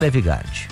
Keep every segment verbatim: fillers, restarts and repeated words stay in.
Levigardi.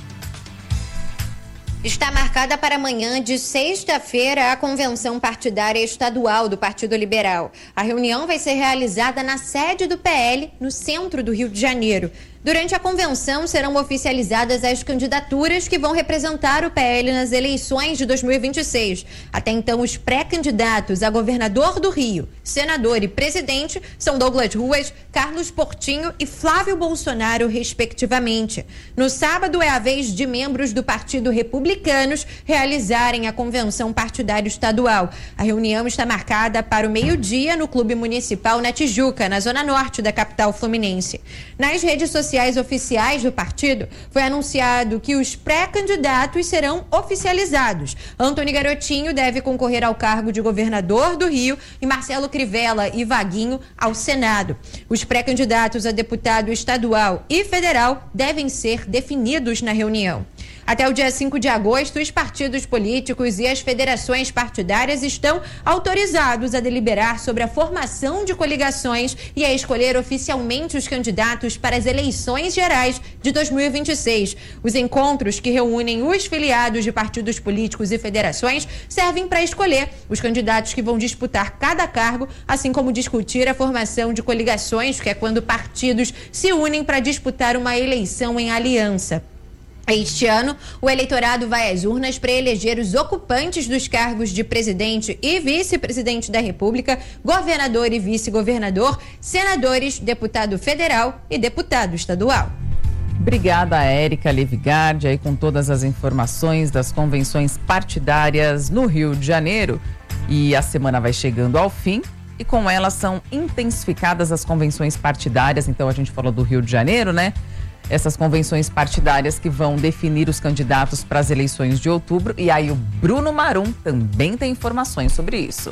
Está marcada para amanhã de sexta-feira a convenção partidária estadual do Partido Liberal. A reunião vai ser realizada na sede do P L, no centro do Rio de Janeiro. Durante a convenção serão oficializadas as candidaturas que vão representar o P L nas eleições de dois mil e vinte e seis. Até então, os pré-candidatos a governador do Rio, senador e presidente são Douglas Ruas, Carlos Portinho e Flávio Bolsonaro, respectivamente. No sábado é a vez de membros do Partido Republicanos realizarem a convenção partidária estadual. A reunião está marcada para o meio-dia no Clube Municipal na Tijuca, na zona norte da capital fluminense. Nas redes sociais oficiais do partido, foi anunciado que os pré-candidatos serão oficializados. Antony Garotinho deve concorrer ao cargo de governador do Rio e Marcelo Crivella e Vaguinho ao Senado. Os pré-candidatos a deputado estadual e federal devem ser definidos na reunião. Até o dia cinco de agosto, os partidos políticos e as federações partidárias estão autorizados a deliberar sobre a formação de coligações e a escolher oficialmente os candidatos para as eleições gerais de dois mil e vinte e seis. Os encontros que reúnem os filiados de partidos políticos e federações servem para escolher os candidatos que vão disputar cada cargo, assim como discutir a formação de coligações, que é quando partidos se unem para disputar uma eleição em aliança. Este ano, o eleitorado vai às urnas para eleger os ocupantes dos cargos de presidente e vice-presidente da República, governador e vice-governador, senadores, deputado federal e deputado estadual. Obrigada, Érica Levigardi, aí com todas as informações das convenções partidárias no Rio de Janeiro. E a semana vai chegando ao fim e com ela são intensificadas as convenções partidárias. Então a gente falou do Rio de Janeiro, né? Essas convenções partidárias que vão definir os candidatos para as eleições de outubro. E aí o Bruno Marum também tem informações sobre isso.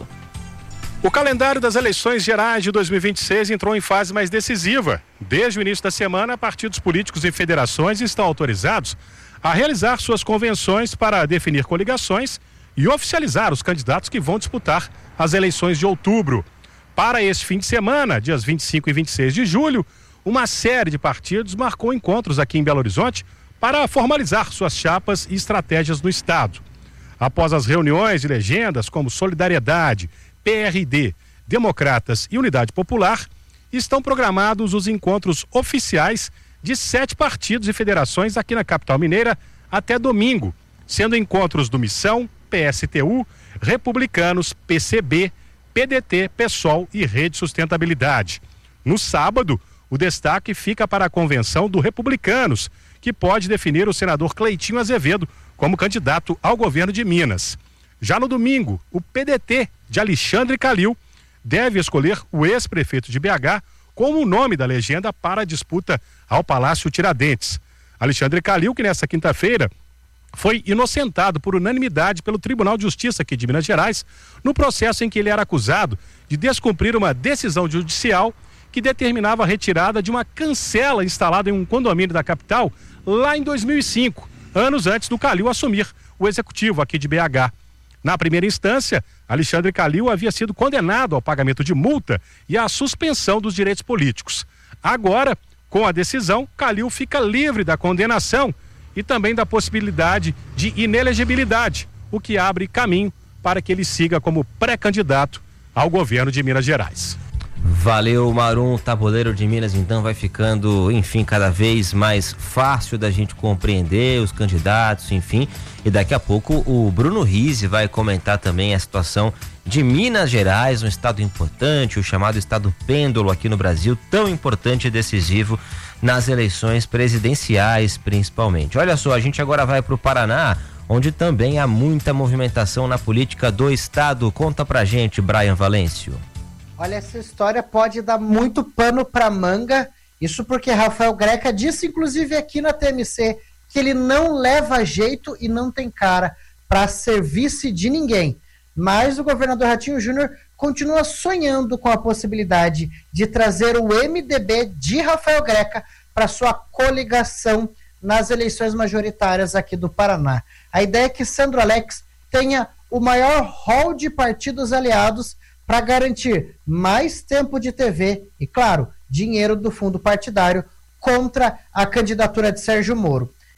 O calendário das eleições gerais de dois mil e vinte e seis entrou em fase mais decisiva. Desde o início da semana, partidos políticos e federações estão autorizados a realizar suas convenções para definir coligações e oficializar os candidatos que vão disputar as eleições de outubro. Para este fim de semana, dias vinte e cinco e vinte e seis de julho, uma série de partidos marcou encontros aqui em Belo Horizonte para formalizar suas chapas e estratégias no estado. Após as reuniões de legendas como Solidariedade, P R D, Democratas e Unidade Popular, estão programados os encontros oficiais de sete partidos e federações aqui na capital mineira até domingo, sendo encontros do Missão, P S T U, Republicanos, P C B, P D T, PSOL e Rede Sustentabilidade. No sábado, o destaque fica para a convenção do Republicanos, que pode definir o senador Cleitinho Azevedo como candidato ao governo de Minas. Já no domingo, o P D T de Alexandre Calil deve escolher o ex-prefeito de B H como o nome da legenda para a disputa ao Palácio Tiradentes. Alexandre Calil, que nesta quinta-feira foi inocentado por unanimidade pelo Tribunal de Justiça aqui de Minas Gerais, no processo em que ele era acusado de descumprir uma decisão judicial que determinava a retirada de uma cancela instalada em um condomínio da capital lá em dois mil e cinco, anos antes do Calil assumir o executivo aqui de B H. Na primeira instância, Alexandre Calil havia sido condenado ao pagamento de multa e à suspensão dos direitos políticos. Agora, com a decisão, Calil fica livre da condenação e também da possibilidade de inelegibilidade, o que abre caminho para que ele siga como pré-candidato ao governo de Minas Gerais. Valeu, Marum. O tabuleiro de Minas então vai ficando, enfim, cada vez mais fácil da gente compreender os candidatos, enfim, e daqui a pouco o Bruno Rizzi vai comentar também a situação de Minas Gerais, um estado importante, o chamado estado pêndulo aqui no Brasil, tão importante e decisivo nas eleições presidenciais principalmente. Olha só, a gente agora vai para o Paraná, onde também há muita movimentação na política do estado. Conta pra gente, Brian Valêncio. Olha, essa história pode dar muito pano para manga, isso porque Rafael Greca disse, inclusive aqui na T M C, que ele não leva jeito e não tem cara para ser vice de ninguém. Mas o governador Ratinho Júnior continua sonhando com a possibilidade de trazer o M D B de Rafael Greca para sua coligação nas eleições majoritárias aqui do Paraná. A ideia é que Sandro Alex tenha o maior hall de partidos aliados para garantir mais tempo de T V e, claro, dinheiro do fundo partidário contra a candidatura de Sérgio Moro.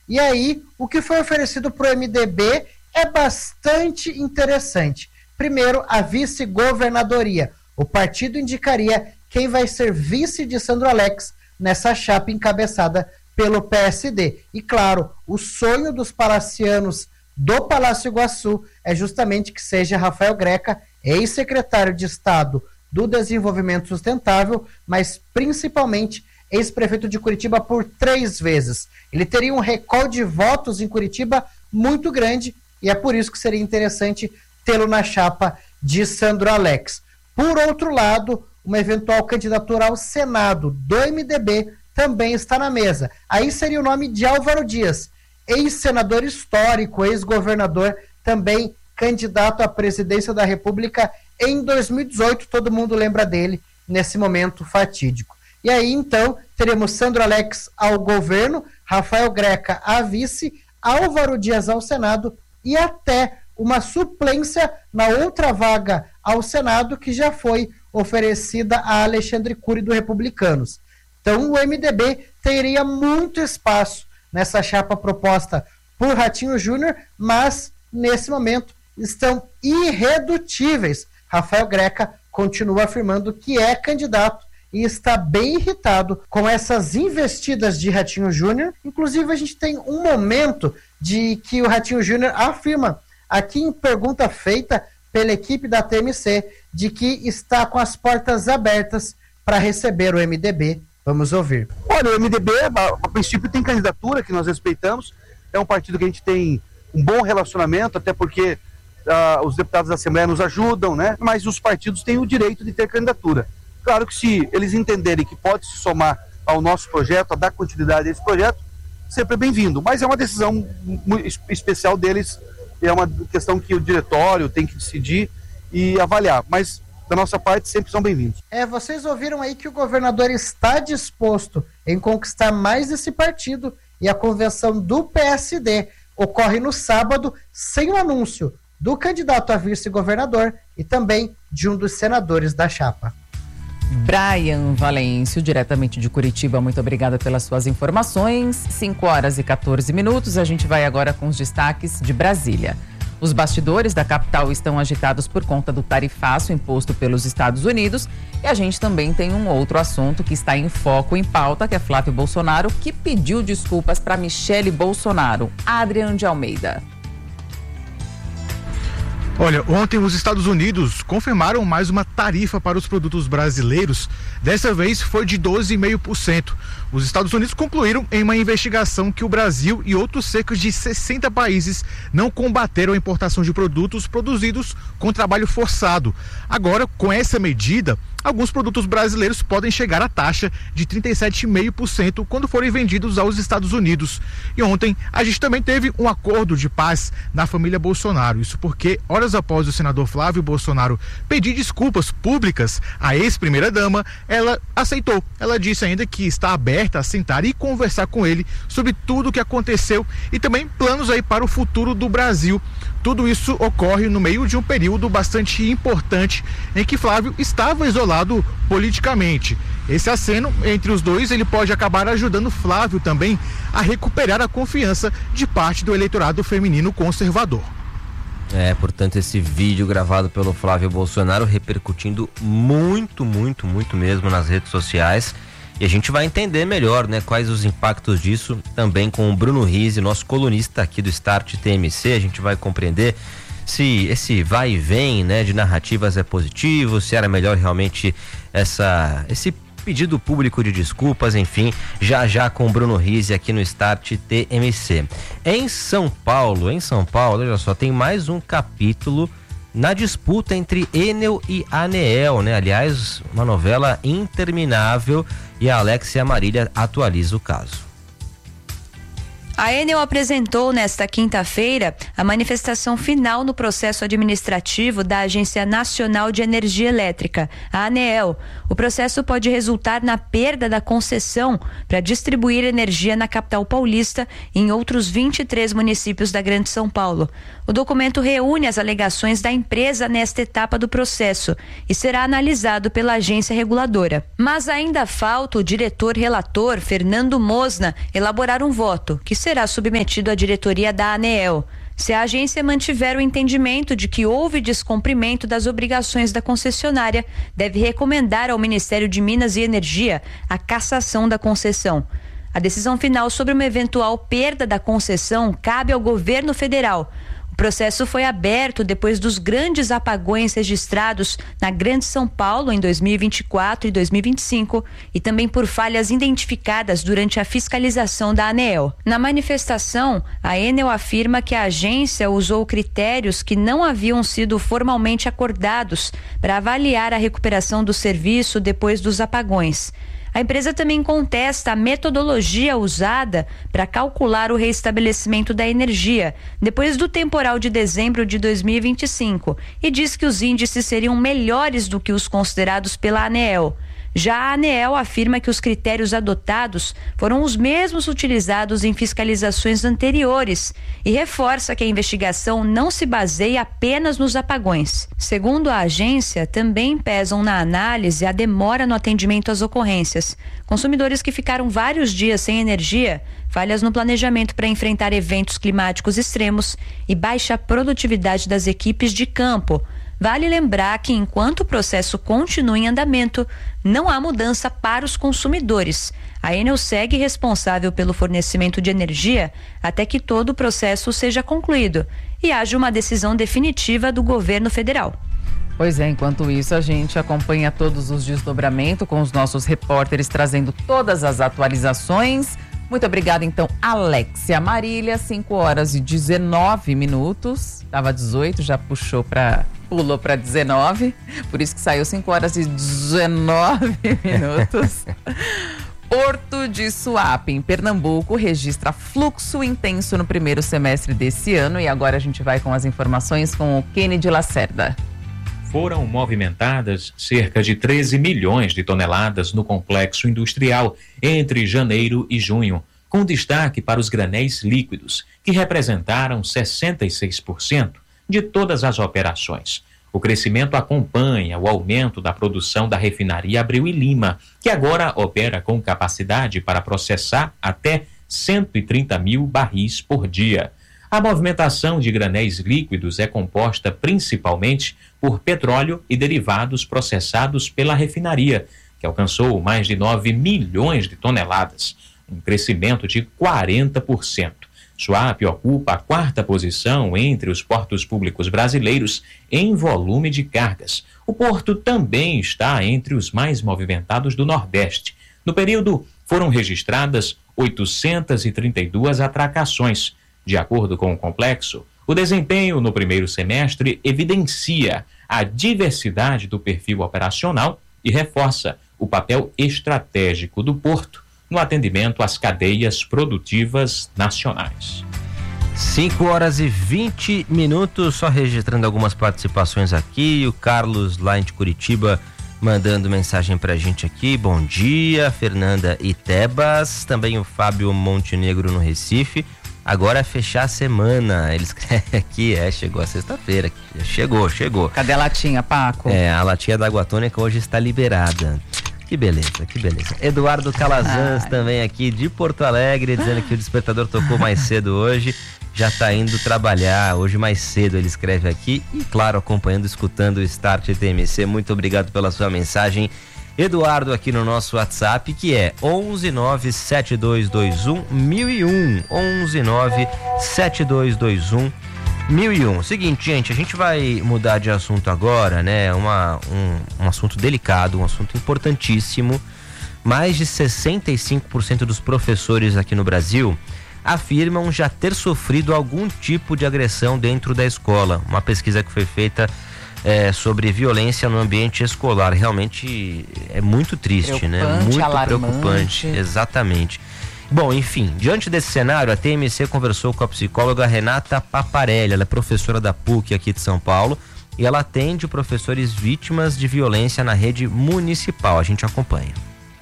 E aí, o que foi oferecido para o M D B é bastante interessante. Primeiro, a vice-governadoria. O partido indicaria quem vai ser vice de Sandro Alex nessa chapa encabeçada pelo P S D. E claro, o sonho dos palacianos do Palácio Iguaçu é justamente que seja Rafael Greca, ex-secretário de Estado do Desenvolvimento Sustentável, mas principalmente ex-prefeito de Curitiba por três vezes. Ele teria um recorde de votos em Curitiba muito grande e é por isso que seria interessante tê-lo na chapa de Sandro Alex. Por outro lado, uma eventual candidatura ao Senado do M D B também está na mesa. Aí seria o nome de Álvaro Dias, ex-senador histórico, ex-governador, também candidato à presidência da República em dois mil e dezoito, todo mundo lembra dele nesse momento fatídico. E aí, então, teremos Sandro Alex ao governo, Rafael Greca a vice, Álvaro Dias ao Senado e até uma suplência na outra vaga ao Senado que já foi oferecida a Alexandre Cury do Republicanos. Então, o M D B teria muito espaço nessa chapa proposta por Ratinho Júnior, mas, nesse momento, estão irredutíveis. Rafael Greca continua afirmando que é candidato e está bem irritado com essas investidas de Ratinho Júnior. Inclusive, a gente tem um momento de que o Ratinho Júnior afirma, aqui em pergunta feita pela equipe da T M C, de que está com as portas abertas para receber o M D B. Vamos ouvir. Olha, o M D B, a, a princípio, tem candidatura que nós respeitamos. É um partido que a gente tem um bom relacionamento, até porque uh, os deputados da Assembleia nos ajudam, né? Mas os partidos têm o direito de ter candidatura. Claro que se eles entenderem que pode se somar ao nosso projeto, a dar continuidade a esse projeto, sempre é bem-vindo. Mas é uma decisão muito especial deles, é uma questão que o diretório tem que decidir e avaliar. Mas, da nossa parte, sempre são bem-vindos. É, vocês ouviram aí que o governador está disposto em conquistar mais esse partido e a convenção do P S D ocorre no sábado sem o anúncio do candidato a vice-governador e também de um dos senadores da chapa. Brian Valêncio, diretamente de Curitiba, muito obrigada pelas suas informações. cinco horas e quatorze minutos, a gente vai agora com os destaques de Brasília. Os bastidores da capital estão agitados por conta do tarifaço imposto pelos Estados Unidos e a gente também tem um outro assunto que está em foco, em pauta, que é Flávio Bolsonaro, que pediu desculpas para Michele Bolsonaro. Adrian de Almeida. Olha, ontem os Estados Unidos confirmaram mais uma tarifa para os produtos brasileiros. Dessa vez foi de doze vírgula cinco por cento. Os Estados Unidos concluíram em uma investigação que o Brasil e outros cerca de sessenta países não combateram a importação de produtos produzidos com trabalho forçado. Agora, com essa medida, alguns produtos brasileiros podem chegar à taxa de trinta e sete vírgula cinco por cento quando forem vendidos aos Estados Unidos. E ontem a gente também teve um acordo de paz na família Bolsonaro. Isso porque, horas após o senador Flávio Bolsonaro pedir desculpas públicas à ex-primeira-dama, ela aceitou. Ela disse ainda que está aberta a sentar e conversar com ele sobre tudo o que aconteceu e também planos aí para o futuro do Brasil. Tudo isso ocorre no meio de um período bastante importante em que Flávio estava isolado politicamente. Esse aceno entre os dois, ele pode acabar ajudando Flávio também a recuperar a confiança de parte do eleitorado feminino conservador. É, portanto, esse vídeo gravado pelo Flávio Bolsonaro repercutindo muito, muito, muito mesmo nas redes sociais. E a gente vai entender melhor, né, quais os impactos disso também com o Bruno Rizzi, nosso colunista aqui do Start T M C. A gente vai compreender se esse vai e vem, né, de narrativas é positivo, se era melhor realmente essa, esse pedido público de desculpas, enfim, já já com o Bruno Rizzi aqui no Start T M C. Em São Paulo, em São Paulo, olha só, tem mais um capítulo na disputa entre Enel e Aneel, né? Aliás, uma novela interminável, e a Alexia Marília atualiza o caso. A Enel apresentou nesta quinta-feira a manifestação final no processo administrativo da Agência Nacional de Energia Elétrica, a ANEEL. O processo pode resultar na perda da concessão para distribuir energia na capital paulista e em outros vinte e três municípios da Grande São Paulo. O documento reúne as alegações da empresa nesta etapa do processo e será analisado pela agência reguladora. Mas ainda falta o diretor relator, Fernando Mosna, elaborar um voto, que será será submetido à diretoria da ANEEL. Se a agência mantiver o entendimento de que houve descumprimento das obrigações da concessionária, deve recomendar ao Ministério de Minas e Energia a cassação da concessão. A decisão final sobre uma eventual perda da concessão cabe ao governo federal. O processo foi aberto depois dos grandes apagões registrados na Grande São Paulo em dois mil e vinte e quatro e dois mil e vinte e cinco e também por falhas identificadas durante a fiscalização da ANEEL. Na manifestação, a Enel afirma que a agência usou critérios que não haviam sido formalmente acordados para avaliar a recuperação do serviço depois dos apagões. A empresa também contesta a metodologia usada para calcular o restabelecimento da energia depois do temporal de dezembro de dois mil e vinte e cinco e diz que os índices seriam melhores do que os considerados pela ANEEL. Já a ANEEL afirma que os critérios adotados foram os mesmos utilizados em fiscalizações anteriores e reforça que a investigação não se baseia apenas nos apagões. Segundo a agência, também pesam na análise a demora no atendimento às ocorrências. Consumidores que ficaram vários dias sem energia, falhas no planejamento para enfrentar eventos climáticos extremos e baixa produtividade das equipes de campo. Vale lembrar que enquanto o processo continua em andamento, não há mudança para os consumidores. A Enel segue responsável pelo fornecimento de energia até que todo o processo seja concluído e haja uma decisão definitiva do governo federal. Pois é, enquanto isso a gente acompanha todos os desdobramentos com os nossos repórteres trazendo todas as atualizações. Muito obrigada, então, Alexia Marília, cinco horas e dezenove minutos. Tava dezoito, já puxou para pulou para dezenove, por isso que saiu cinco horas e dezenove minutos. Porto de Suape, em Pernambuco, registra fluxo intenso no primeiro semestre desse ano. E agora a gente vai com as informações com o Kennedy Lacerda. Foram movimentadas cerca de treze milhões de toneladas no complexo industrial entre janeiro e junho, com destaque para os granéis líquidos, que representaram sessenta e seis por cento de todas as operações. O crescimento acompanha o aumento da produção da refinaria Abreu e Lima, que agora opera com capacidade para processar até cento e trinta mil barris por dia. A movimentação de granéis líquidos é composta principalmente por petróleo e derivados processados pela refinaria, que alcançou mais de nove milhões de toneladas, um crescimento de quarenta por cento. Suape ocupa a quarta posição entre os portos públicos brasileiros em volume de cargas. O porto também está entre os mais movimentados do Nordeste. No período, foram registradas oitocentas e trinta e duas atracações. De acordo com o complexo, o desempenho no primeiro semestre evidencia a diversidade do perfil operacional e reforça o papel estratégico do porto no atendimento às cadeias produtivas nacionais. cinco horas e vinte minutos, só registrando algumas participações aqui. O Carlos, lá de Curitiba, mandando mensagem pra gente aqui. Bom dia, Fernanda e Tebas. Também o Fábio Montenegro no Recife. Agora é fechar a semana. Ele escreve aqui, é, chegou a sexta-feira. Chegou, chegou. Cadê a latinha, Paco? É, a latinha da água tônica hoje está liberada. Que beleza, que beleza. Eduardo Calazans Ai. também aqui de Porto Alegre, dizendo que o despertador tocou mais cedo hoje, já tá indo trabalhar hoje mais cedo, ele escreve aqui. E claro, acompanhando, escutando o Start T M C. Muito obrigado pela sua mensagem, Eduardo, aqui no nosso WhatsApp, que é onze nove sete dois dois um mil e um, onze nove sete dois dois um mil e um. Seguinte, gente, a gente vai mudar de assunto agora, né? Uma, um, um assunto delicado, um assunto importantíssimo. Mais de sessenta e cinco por cento dos professores aqui no Brasil afirmam já ter sofrido algum tipo de agressão dentro da escola. Uma pesquisa que foi feita é, sobre violência no ambiente escolar. Realmente é muito triste, né? Muito alarmante. Preocupante, exatamente. Bom, enfim, diante desse cenário, a T M C conversou com a psicóloga Renata Paparelli. Ela é professora da P U C aqui de São Paulo e ela atende professores vítimas de violência na rede municipal. A gente acompanha.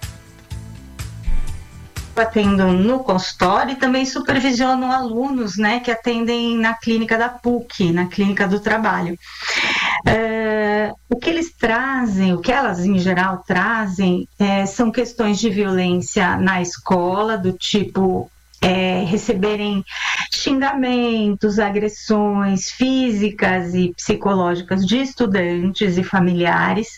Atendo no consultório e também supervisiono alunos, né, que atendem na clínica da P U C, na clínica do trabalho. É, o que eles trazem, o que elas em geral trazem, é, são questões de violência na escola, do tipo é, receberem xingamentos, agressões físicas e psicológicas de estudantes e familiares.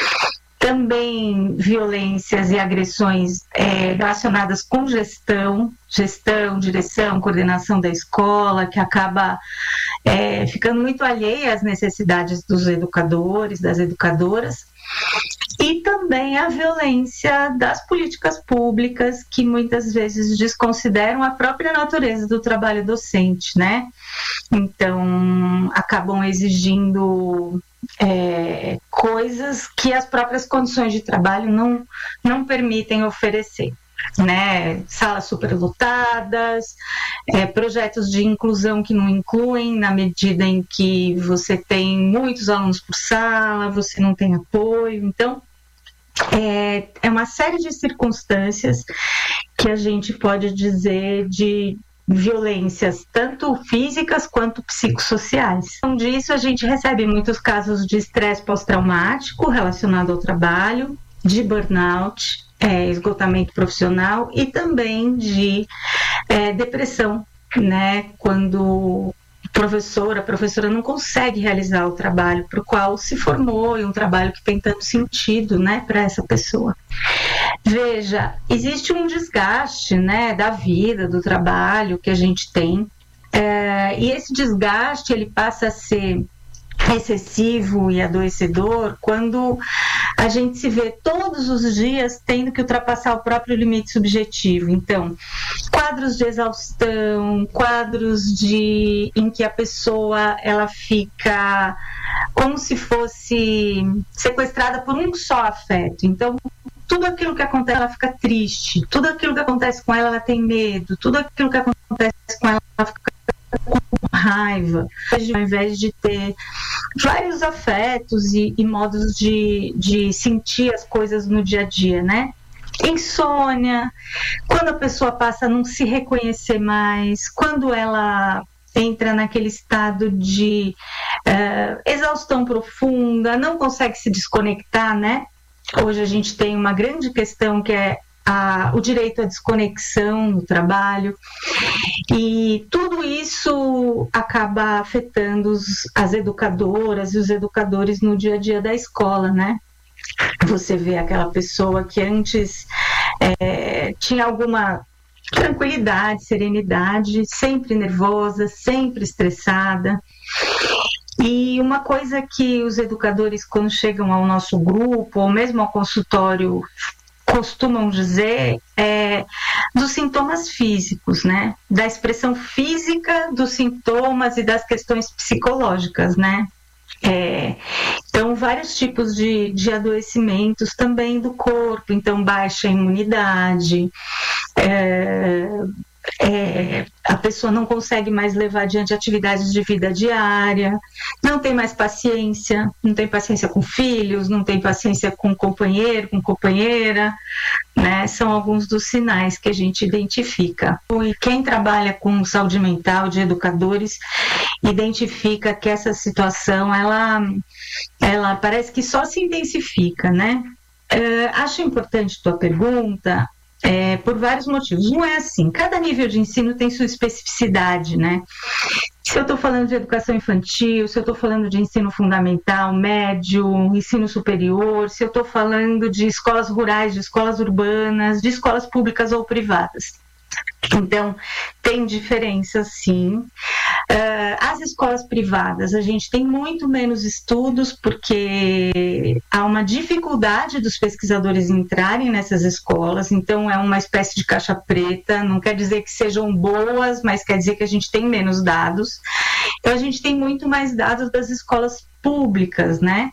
Também violências e agressões é, relacionadas com gestão, gestão, direção, coordenação da escola, que acaba é, ficando muito alheia às necessidades dos educadores, das educadoras. E também a violência das políticas públicas, que muitas vezes desconsideram a própria natureza do trabalho docente, né? Então, acabam exigindo é, coisas que as próprias condições de trabalho não, não permitem oferecer. Né, salas superlotadas, é, projetos de inclusão que não incluem na medida em que você tem muitos alunos por sala, você não tem apoio. Então, é, é uma série de circunstâncias que a gente pode dizer de violências tanto físicas quanto psicossociais. Então, disso a gente recebe muitos casos de estresse pós-traumático relacionado ao trabalho, de burnout, É, esgotamento profissional e também de é, depressão, né? Quando o professor, a professora não consegue realizar o trabalho para o qual se formou, e um trabalho que tem tanto sentido, né, para essa pessoa. Veja, existe um desgaste, né, da vida, do trabalho que a gente tem, é, e esse desgaste ele passa a ser excessivo e adoecedor quando a gente se vê todos os dias tendo que ultrapassar o próprio limite subjetivo. Então, quadros de exaustão, quadros de em que a pessoa ela fica como se fosse sequestrada por um só afeto. Então, tudo aquilo que acontece, ela fica triste, tudo aquilo que acontece com ela, ela tem medo, tudo aquilo que acontece com ela, ela fica com raiva, ao invés de ter vários afetos e, e modos de, de sentir as coisas no dia a dia, né? Insônia, quando a pessoa passa a não se reconhecer mais, quando ela entra naquele estado de uh, exaustão profunda, não consegue se desconectar, né? Hoje a gente tem uma grande questão que é A, o direito à desconexão no trabalho, e tudo isso acaba afetando os, as educadoras e os educadores no dia a dia da escola, né? Você vê aquela pessoa que antes é, tinha alguma tranquilidade, serenidade, sempre nervosa, sempre estressada. E uma coisa que os educadores, quando chegam ao nosso grupo, ou mesmo ao consultório, costumam dizer é, dos sintomas físicos, né? Da expressão física dos sintomas e das questões psicológicas, né? É, então, vários tipos de, de adoecimentos também do corpo, então baixa imunidade, é, é, a pessoa não consegue mais levar adiante atividades de vida diária, não tem mais paciência, não tem paciência com filhos, não tem paciência com companheiro, com companheira, né? São alguns dos sinais que a gente identifica. E quem trabalha com saúde mental, de educadores, identifica que essa situação, ela, ela parece que só se intensifica, né? É, acho importante tua pergunta, É, por vários motivos. Um é assim, cada nível de ensino tem sua especificidade, né? Se eu estou falando de educação infantil, se eu estou falando de ensino fundamental, médio, ensino superior, se eu estou falando de escolas rurais, de escolas urbanas, de escolas públicas ou privadas. Então, tem diferença, sim. Uh, as escolas privadas, a gente tem muito menos estudos, porque há uma dificuldade dos pesquisadores entrarem nessas escolas, então é uma espécie de caixa preta, não quer dizer que sejam boas, mas quer dizer que a gente tem menos dados. Então, a gente tem muito mais dados das escolas públicas, né?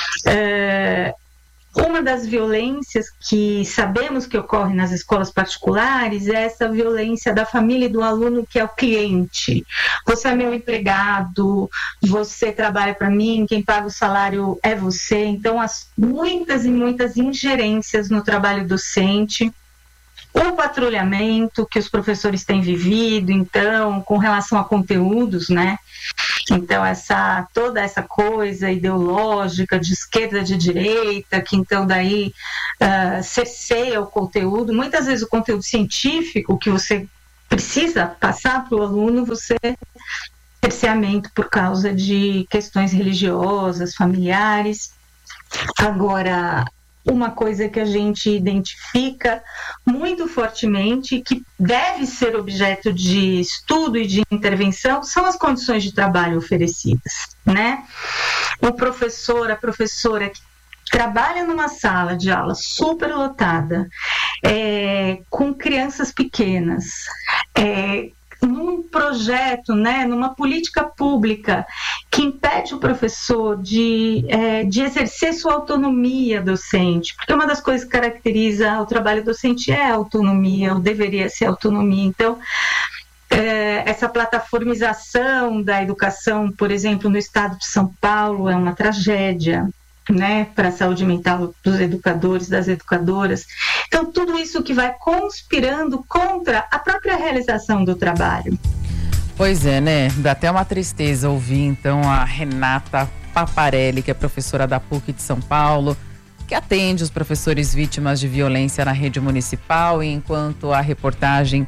Uh, Uma das violências que sabemos que ocorre nas escolas particulares é essa violência da família e do aluno, que é o cliente. Você é meu empregado, você trabalha para mim, quem paga o salário é você. Então, as muitas e muitas ingerências no trabalho docente. O patrulhamento que os professores têm vivido, então, com relação a conteúdos, né? Então, essa, toda essa coisa ideológica de esquerda, de direita, que então daí uh, cerceia o conteúdo, muitas vezes o conteúdo científico que você precisa passar para o aluno você cerceamento por causa de questões religiosas, familiares. Agora, uma coisa que a gente identifica muito fortemente, que deve ser objeto de estudo e de intervenção, são as condições de trabalho oferecidas, né? O professor, a professora que trabalha numa sala de aula superlotada, é, com crianças pequenas, é, num projeto, né, numa política pública que impede o professor de, é, de exercer sua autonomia docente, porque uma das coisas que caracteriza o trabalho docente é a autonomia, ou deveria ser autonomia. Então, é, essa plataformização da educação, por exemplo, no estado de São Paulo, é uma tragédia, né, para a saúde mental dos educadores, das educadoras. Então, tudo isso que vai conspirando contra a própria realização do trabalho. Pois é, né? Dá até uma tristeza ouvir, então, a Renata Paparelli, que é professora da P U C de São Paulo, que atende os professores vítimas de violência na rede municipal, e enquanto a reportagem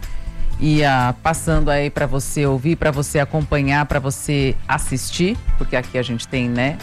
ia passando aí para você ouvir, para você acompanhar, para você assistir, porque aqui a gente tem, né,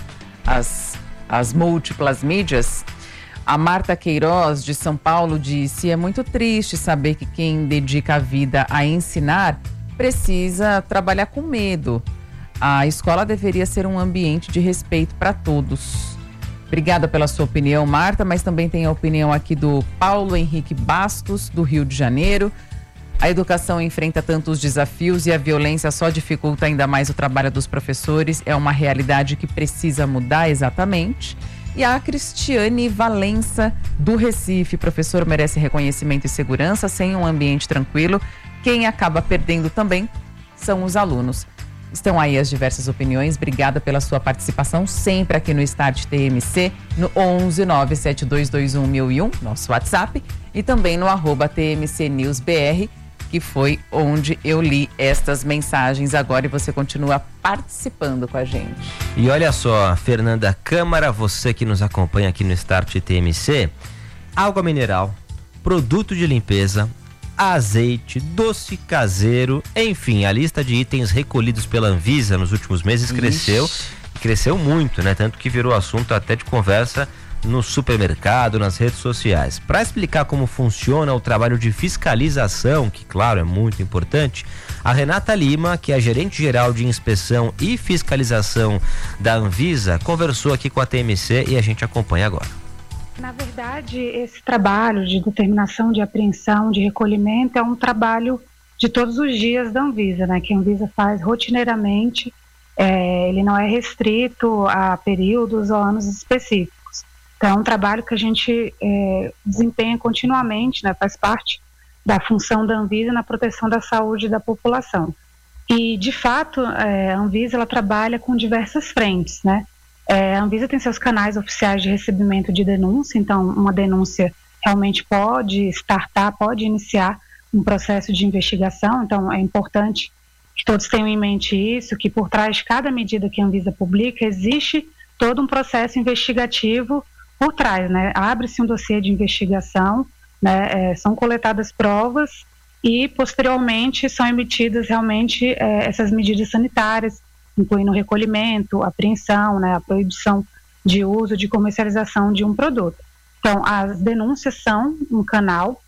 as as múltiplas mídias. A Marta Queiroz, de São Paulo, disse: é muito triste saber que quem dedica a vida a ensinar precisa trabalhar com medo. A escola deveria ser um ambiente de respeito para todos. Obrigada pela sua opinião, Marta, mas também tem a opinião aqui do Paulo Henrique Bastos, do Rio de Janeiro. A educação enfrenta tantos desafios e a violência só dificulta ainda mais o trabalho dos professores. É uma realidade que precisa mudar, exatamente. E a Cristiane Valença, do Recife: professor merece reconhecimento e segurança. Sem um ambiente tranquilo, quem acaba perdendo também são os alunos. Estão aí as diversas opiniões. Obrigada pela sua participação, sempre aqui no Start T M C, no onze nove sete dois dois um mil e um, nosso WhatsApp, e também no arroba T M C News B R, que foi onde eu li estas mensagens agora, e você continua participando com a gente. E olha só, Fernanda Câmara, você que nos acompanha aqui no Start T M C, água mineral, produto de limpeza, azeite, doce caseiro, enfim, a lista de itens recolhidos pela Anvisa nos últimos meses cresceu, Ixi. cresceu muito, né? Tanto que virou assunto até de conversa no supermercado, nas redes sociais. Para explicar como funciona o trabalho de fiscalização, que claro é muito importante, a Renata Lima, que é gerente geral de inspeção e fiscalização da Anvisa, conversou aqui com a T M C e a gente acompanha agora. Na verdade, esse trabalho de determinação de apreensão, de recolhimento, é um trabalho de todos os dias da Anvisa, né? Que a Anvisa faz rotineiramente, é, ele não é restrito a períodos ou anos específicos. Então, é um trabalho que a gente é, desempenha continuamente, né, faz parte da função da Anvisa na proteção da saúde da população. E, de fato, é, a Anvisa ela trabalha com diversas frentes, né? É, a Anvisa tem seus canais oficiais de recebimento de denúncia, então uma denúncia realmente pode startar, pode iniciar um processo de investigação, então é importante que todos tenham em mente isso, que por trás de cada medida que a Anvisa publica existe todo um processo investigativo por trás, né? Abre-se um dossiê de investigação, né? É, são coletadas provas e posteriormente são emitidas realmente é, essas medidas sanitárias, incluindo o recolhimento, a apreensão, né? A proibição de uso, de comercialização de um produto. Então, as denúncias são um canal,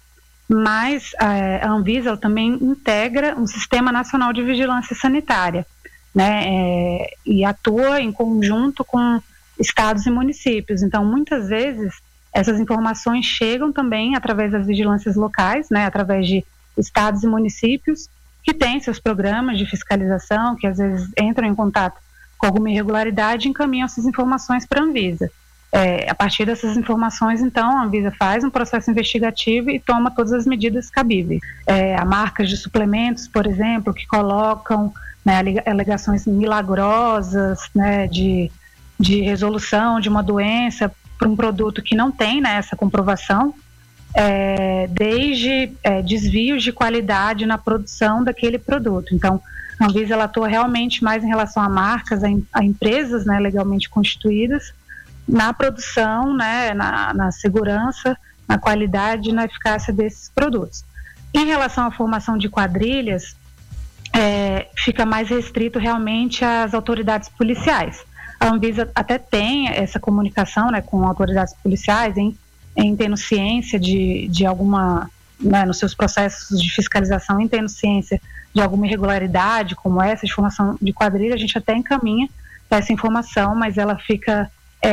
mas é, a Anvisa ela também integra um Sistema Nacional de Vigilância Sanitária, né? É, e atua em conjunto com estados e municípios. Então, muitas vezes, essas informações chegam também através das vigilâncias locais, né, através de estados e municípios que têm seus programas de fiscalização, que às vezes entram em contato com alguma irregularidade e encaminham essas informações para a Anvisa. É, a partir dessas informações, então, a Anvisa faz um processo investigativo e toma todas as medidas cabíveis. É, há marcas de suplementos, por exemplo, que colocam, né, alegações milagrosas, né, de de resolução de uma doença para um produto que não tem, né, essa comprovação, é, desde é, desvios de qualidade na produção daquele produto. Então, a Anvisa ela atua realmente mais em relação a marcas, a, a empresas, né, legalmente constituídas, na produção, né, na, na segurança, na qualidade e na eficácia desses produtos. Em relação à formação de quadrilhas, é, fica mais restrito realmente às autoridades policiais. A Anvisa até tem essa comunicação, né, com autoridades policiais em, em tendo ciência de, de alguma, né, nos seus processos de fiscalização, em tendo ciência de alguma irregularidade como essa de formação de quadrilha, a gente até encaminha essa informação, mas ela fica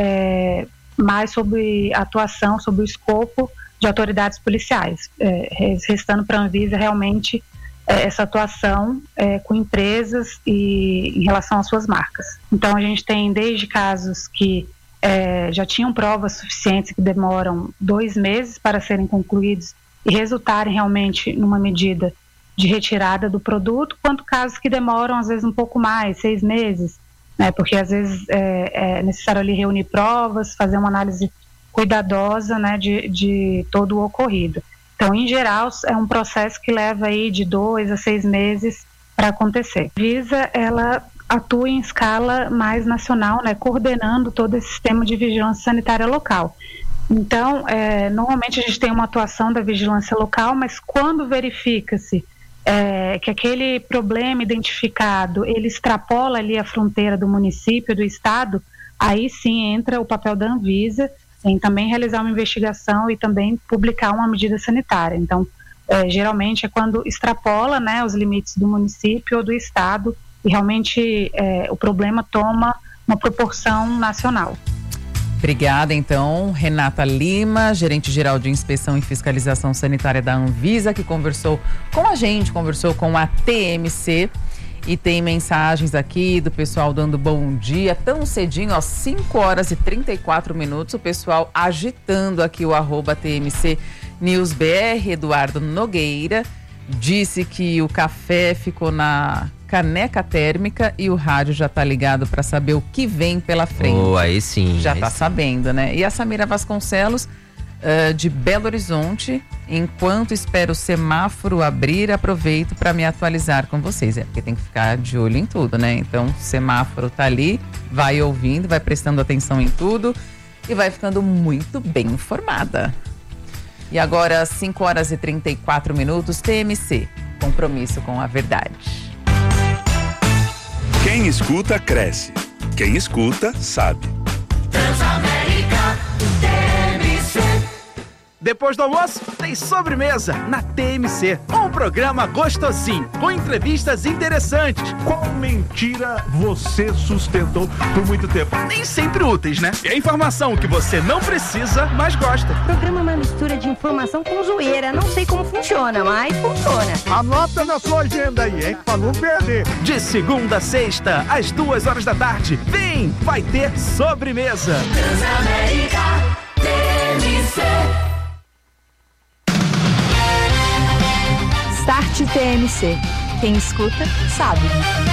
é, mais sobre a atuação, sobre o escopo de autoridades policiais, é, restando para a Anvisa realmente é, essa atuação é, com empresas e em relação às suas marcas. Então a gente tem desde casos que é, já tinham provas suficientes que demoram dois meses para serem concluídos e resultarem realmente numa medida de retirada do produto, quanto casos que demoram às vezes um pouco mais, seis meses, né, porque às vezes é, é necessário ali reunir provas, fazer uma análise cuidadosa, né, de, de todo o ocorrido. Então, em geral, é um processo que leva aí de dois a seis meses para acontecer. A Anvisa, ela atua em escala mais nacional, né, coordenando todo esse sistema de vigilância sanitária local. Então, é, normalmente a gente tem uma atuação da vigilância local, mas quando verifica-se é, que aquele problema identificado, ele extrapola ali a fronteira do município, do estado, aí sim entra o papel da Anvisa em também realizar uma investigação e também publicar uma medida sanitária. Então, é, geralmente é quando extrapola, né, os limites do município ou do estado e realmente é, o problema toma uma proporção nacional. Obrigada, então, Renata Lima, gerente-geral de Inspeção e Fiscalização Sanitária da Anvisa, que conversou com a gente, conversou com a T M C. E tem mensagens aqui do pessoal dando bom dia, tão cedinho, ó, cinco horas e trinta e quatro minutos, o pessoal agitando aqui o arroba T M C News B R. Eduardo Nogueira disse que o café ficou na caneca térmica e o rádio já tá ligado para saber o que vem pela frente. Oh, aí sim. Já aí tá sim. sabendo, né? E a Samira Vasconcelos, uh, de Belo Horizonte, enquanto espero o semáforo abrir, aproveito para me atualizar com vocês. É porque tem que ficar de olho em tudo, né? Então, o semáforo tá ali, vai ouvindo, vai prestando atenção em tudo e vai ficando muito bem informada. E agora, cinco horas e trinta e quatro minutos, T M C, compromisso com a verdade. Quem escuta, cresce. Quem escuta, sabe. Transamérica, T M C. Depois do almoço, tem sobremesa na T M C. Um programa gostosinho, com entrevistas interessantes. Qual mentira você sustentou por muito tempo? Nem sempre úteis, né? É informação que você não precisa, mas gosta. O programa é uma mistura de informação com zoeira. Não sei como funciona, mas funciona. Anota na sua agenda aí, hein? Pra não perder. De segunda a sexta, às duas horas da tarde. Vem, vai ter sobremesa. Transamérica, T M C. Start T M C. Quem escuta, sabe.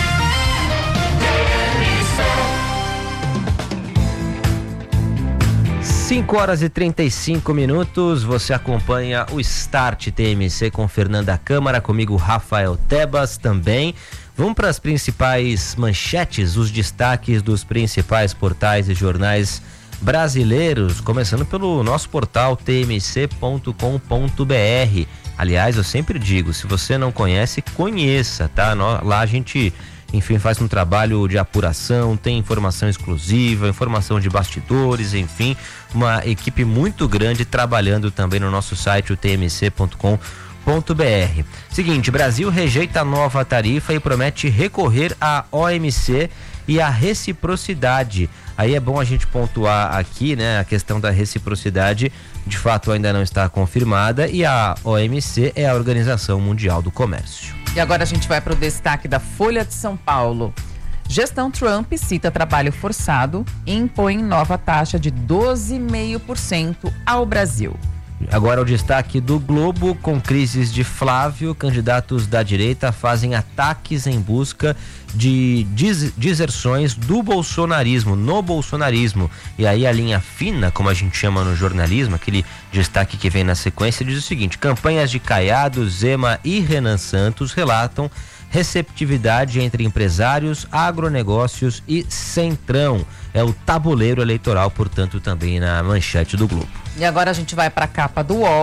cinco horas e trinta e cinco minutos, você acompanha o Start T M C com Fernanda Câmara, comigo Rafael Tebas também. Vamos para as principais manchetes, os destaques dos principais portais e jornais brasileiros, começando pelo nosso portal t m c ponto com ponto b r. Aliás, eu sempre digo, se você não conhece, conheça, tá? Lá a gente, enfim, faz um trabalho de apuração, tem informação exclusiva, informação de bastidores, enfim, uma equipe muito grande trabalhando também no nosso site, o t m c ponto com ponto b r. Seguinte, Brasil rejeita a nova tarifa e promete recorrer à O M C e à reciprocidade. Aí é bom a gente pontuar aqui, né, a questão da reciprocidade, de fato ainda não está confirmada, e a O M C é a Organização Mundial do Comércio. E agora a gente vai para o destaque da Folha de São Paulo. Gestão Trump cita trabalho forçado e impõe nova taxa de doze vírgula cinco por cento ao Brasil. Agora o destaque do Globo, com crises de Flávio, candidatos da direita fazem ataques em busca de des- deserções do bolsonarismo, no bolsonarismo. E aí a linha fina, como a gente chama no jornalismo, aquele destaque que vem na sequência, diz o seguinte: campanhas de Caiado, Zema e Renan Santos relatam receptividade entre empresários, agronegócios e Centrão. É o tabuleiro eleitoral, portanto, também na manchete do Globo. E agora a gente vai para a capa do U O L.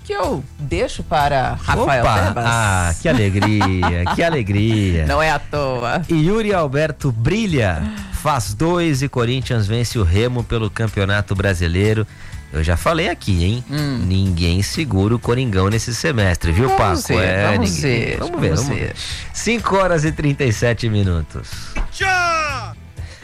que eu deixo para Rafael Opa, Tebas. Ah, que alegria, que alegria. Não é à toa. E Yuri Alberto brilha, faz dois e Corinthians vence o Remo pelo Campeonato Brasileiro. Eu já falei aqui, hein? Hum. Ninguém segura o Coringão nesse semestre, viu, vamos Paco? Ver, é, vamos, ninguém... ver, vamos ver, vamos ver. cinco horas e trinta e sete minutos. Tchau!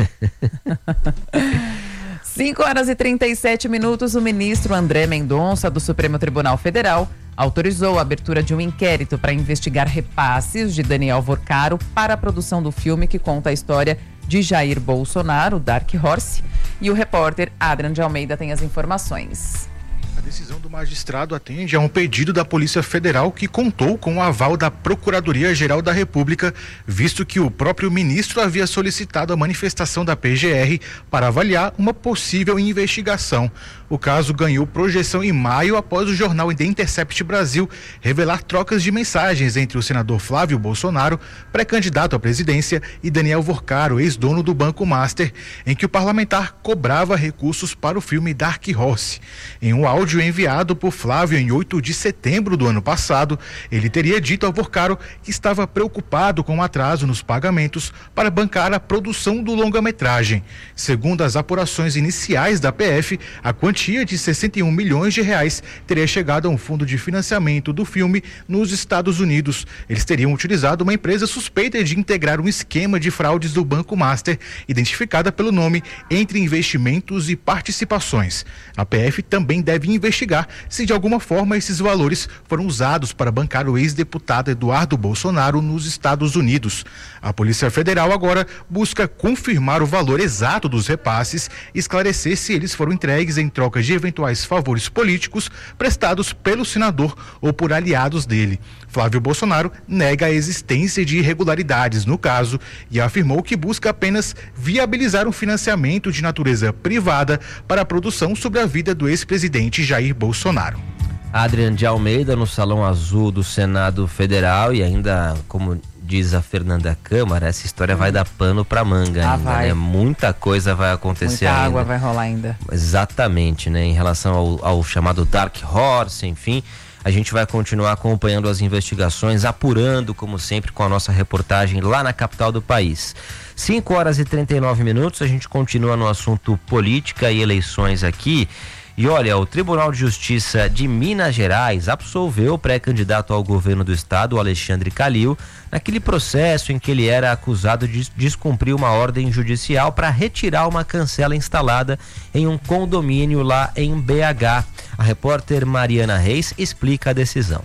cinco horas e trinta e sete minutos, o ministro André Mendonça, do Supremo Tribunal Federal, autorizou a abertura de um inquérito para investigar repasses de Daniel Vorcaro para a produção do filme que conta a história de Jair Bolsonaro, Dark Horse. E o repórter Adrian de Almeida tem as informações. A decisão do magistrado atende a um pedido da Polícia Federal que contou com o aval da Procuradoria-Geral da República, visto que o próprio ministro havia solicitado a manifestação da P G R para avaliar uma possível investigação. O caso ganhou projeção em maio após o jornal The Intercept Brasil revelar trocas de mensagens entre o senador Flávio Bolsonaro, pré-candidato à presidência, e Daniel Vorcaro, ex-dono do Banco Master, em que o parlamentar cobrava recursos para o filme Dark Horse. Em um áudio enviado por Flávio em oito de setembro do ano passado, ele teria dito ao Vorcaro que estava preocupado com o atraso nos pagamentos para bancar a produção do longa-metragem. Segundo as apurações iniciais da P F, a quantia de sessenta e um milhões de reais teria chegado a um fundo de financiamento do filme nos Estados Unidos. Eles teriam utilizado uma empresa suspeita de integrar um esquema de fraudes do Banco Master, identificada pelo nome Entre Investimentos e Participações. A P F também deve investigar se de alguma forma esses valores foram usados para bancar o ex-deputado Eduardo Bolsonaro nos Estados Unidos. A Polícia Federal agora busca confirmar o valor exato dos repasses e esclarecer se eles foram entregues em troca de eventuais favores políticos prestados pelo senador ou por aliados dele. Flávio Bolsonaro nega a existência de irregularidades no caso e afirmou que busca apenas viabilizar um financiamento de natureza privada para a produção sobre a vida do ex-presidente Jair Bolsonaro. Adrian de Almeida no Salão Azul do Senado Federal e ainda, como diz a Fernanda Câmara, essa história hum. vai dar pano pra manga ah, ainda, vai. né? Muita coisa vai acontecer Muita ainda. água vai rolar ainda. Exatamente, né? Em relação ao, ao chamado Dark Horse, enfim, a gente vai continuar acompanhando as investigações, apurando, como sempre, com a nossa reportagem lá na capital do país. cinco horas e trinta e nove minutos, a gente continua no assunto política e eleições aqui. E olha, o Tribunal de Justiça de Minas Gerais absolveu o pré-candidato ao governo do estado, o Alexandre Calil, naquele processo em que ele era acusado de descumprir uma ordem judicial para retirar uma cancela instalada em um condomínio lá em B H. A repórter Mariana Reis explica a decisão.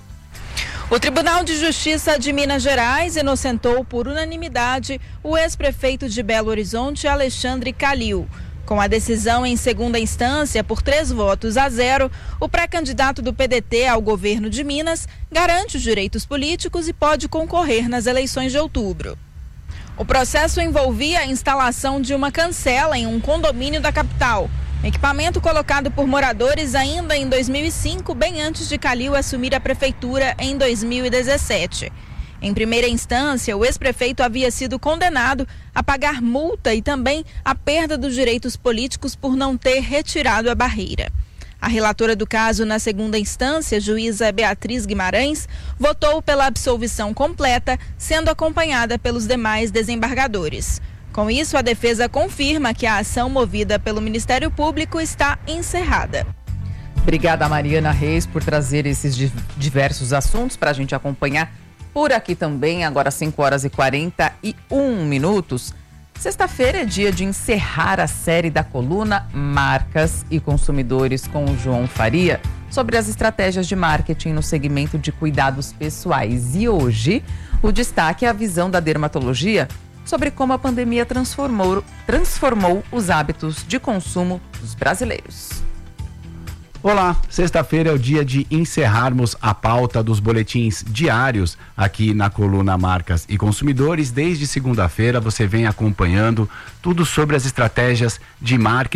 O Tribunal de Justiça de Minas Gerais inocentou por unanimidade o ex-prefeito de Belo Horizonte, Alexandre Calil. Com a decisão em segunda instância por três votos a zero, o pré-candidato do P D T ao governo de Minas garante os direitos políticos e pode concorrer nas eleições de outubro. O processo envolvia a instalação de uma cancela em um condomínio da capital, equipamento colocado por moradores ainda em dois mil e cinco, bem antes de Calil assumir a prefeitura em dois mil e dezessete. Em primeira instância, o ex-prefeito havia sido condenado a pagar multa e também a perda dos direitos políticos por não ter retirado a barreira. A relatora do caso na segunda instância, juíza Beatriz Guimarães, votou pela absolvição completa, sendo acompanhada pelos demais desembargadores. Com isso, a defesa confirma que a ação movida pelo Ministério Público está encerrada. Obrigada, Mariana Reis, por trazer esses diversos assuntos para a gente acompanhar por aqui também. Agora cinco horas e quarenta e um minutos. Sexta-feira é dia de encerrar a série da coluna Marcas e Consumidores com o João Faria sobre as estratégias de marketing no segmento de cuidados pessoais. E hoje o destaque é a visão da dermatologia sobre como a pandemia transformou, transformou os hábitos de consumo dos brasileiros. Olá, sexta-feira é o dia de encerrarmos a pauta dos boletins diários aqui na coluna Marcas e Consumidores. Desde segunda-feira você vem acompanhando tudo sobre as estratégias de marketing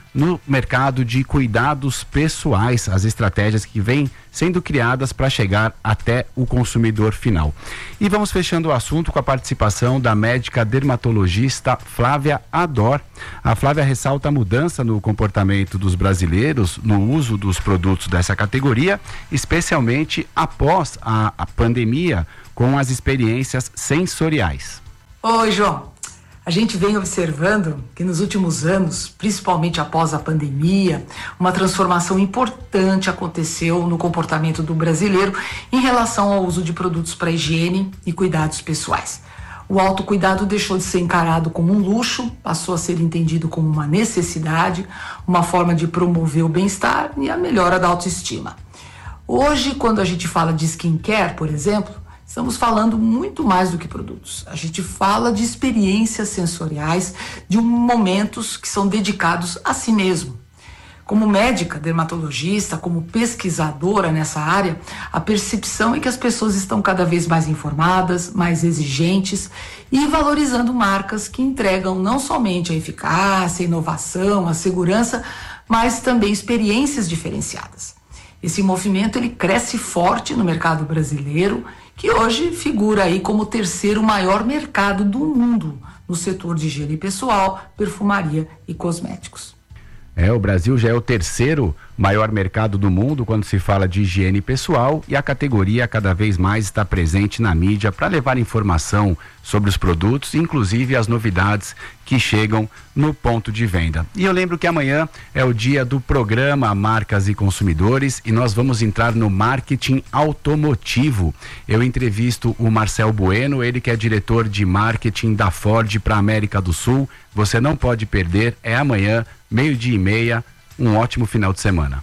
no mercado de cuidados pessoais, as estratégias que vêm sendo criadas para chegar até o consumidor final. E vamos fechando o assunto com a participação da médica dermatologista Flávia Ador. A Flávia ressalta a mudança no comportamento dos brasileiros no uso dos produtos dessa categoria, especialmente após a, a pandemia, com as experiências sensoriais. Oi, João. A gente vem observando que nos últimos anos, principalmente após a pandemia, uma transformação importante aconteceu no comportamento do brasileiro em relação ao uso de produtos para higiene e cuidados pessoais. O autocuidado deixou de ser encarado como um luxo, passou a ser entendido como uma necessidade, uma forma de promover o bem-estar e a melhora da autoestima. Hoje, quando a gente fala de skincare, por exemplo, estamos falando muito mais do que produtos. A gente fala de experiências sensoriais, de momentos que são dedicados a si mesmo. Como médica, dermatologista, como pesquisadora nessa área, a percepção é que as pessoas estão cada vez mais informadas, mais exigentes e valorizando marcas que entregam não somente a eficácia, a inovação, a segurança, mas também experiências diferenciadas. Esse movimento ele cresce forte no mercado brasileiro, que hoje figura aí como o terceiro maior mercado do mundo no setor de higiene pessoal, perfumaria e cosméticos. É, o Brasil já é o terceiro maior mercado do mundo quando se fala de higiene pessoal e a categoria cada vez mais está presente na mídia para levar informação sobre os produtos, inclusive as novidades que chegam no ponto de venda. E eu lembro que amanhã é o dia do programa Marcas e Consumidores e nós vamos entrar no marketing automotivo. Eu entrevisto o Marcel Bueno, ele que é diretor de marketing da Ford para a América do Sul. Você não pode perder, é amanhã, meio-dia e meia, um ótimo final de semana.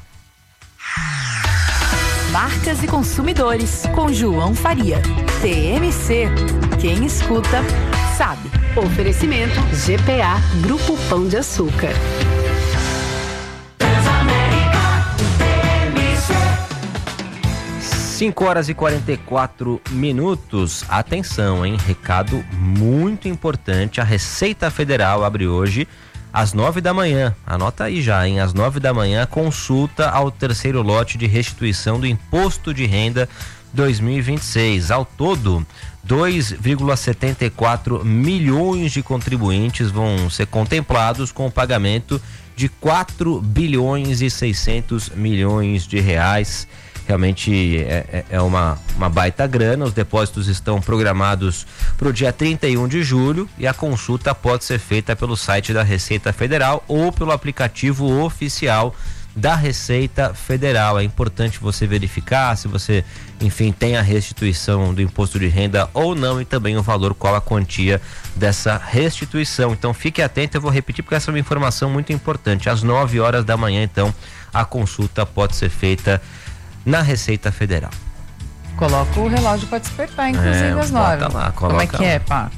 Marcas e Consumidores, com João Faria. T M C, quem escuta, sabe. Oferecimento G P A, Grupo Pão de Açúcar. cinco horas e quarenta e quatro minutos. Atenção, hein? Recado muito importante. A Receita Federal abre hoje às nove da manhã. Anota aí já, hein? Às nove da manhã, consulta ao terceiro lote de restituição do Imposto de Renda dois mil e vinte e seis. Ao todo, dois vírgula setenta e quatro milhões de contribuintes vão ser contemplados com o pagamento de quatro bilhões e seiscentos milhões de reais. Realmente é, é uma, uma baita grana. Os depósitos estão programados para o dia trinta e um de julho e a consulta pode ser feita pelo site da Receita Federal ou pelo aplicativo oficial da Receita Federal. É importante você verificar se você, enfim, tem a restituição do imposto de renda ou não e também o valor, qual a quantia dessa restituição. Então fique atento, eu vou repetir porque essa é uma informação muito importante. Às nove horas da manhã, então, a consulta pode ser feita na Receita Federal. Coloca o relógio para despertar, inclusive, é, às nove. Lá, Como é que lá. é, Paco?